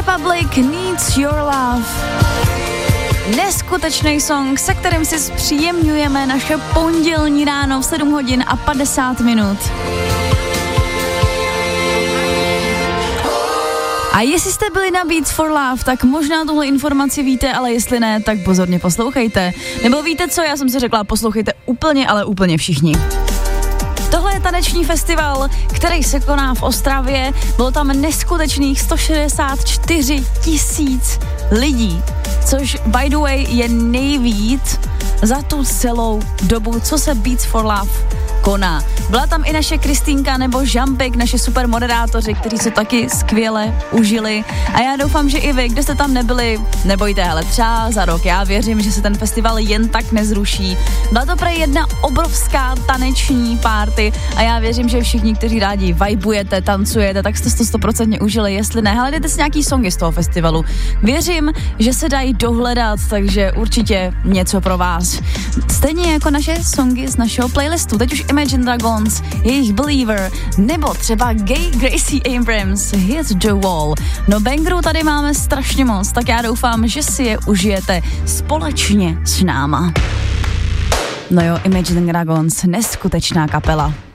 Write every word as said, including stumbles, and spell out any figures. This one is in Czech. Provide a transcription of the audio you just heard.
Republic Needs Your Love. Neskutečný song, se kterým si zpříjemňujeme naše pondělní ráno v sedm hodin a padesát minut. A jestli jste byli na Beats for Love, tak možná tuhle informaci víte, ale jestli ne, tak pozorně poslouchejte. Nebo víte co, já jsem si řekla, poslouchejte úplně, ale úplně všichni. Tohle je taneční festival, který se koná v Ostravě. Bylo tam neskutečných sto šedesát čtyři tisíc lidí, což by the way je nejvíc za tu celou dobu, co se Beats for Love koná. Byla tam i naše Kristýnka nebo Žampik, naše super moderátoři, kteří se taky skvěle užili. A já doufám, že i vy, kdo jste tam nebyli, nebojte, ale třeba za rok. Já věřím, že se ten festival jen tak nezruší. Byla to prej jedna obrovská taneční party a já věřím, že všichni, kteří rádi vibujete, tancujete, tak jste to stoprocentně užili. Jestli ne, hledejte si nějaký songy z toho festivalu. Věřím, že se dají dohledat, takže určitě něco pro vás. Stejně jako naše songy z našeho playlistu. Teď už Imagine Dragons, jejich Believer, nebo třeba Gay Gracie Abrams, Hit the Wall. No bangerů tady máme strašně moc, tak já doufám, že si je užijete společně s náma. No jo, Imagine Dragons, neskutečná kapela.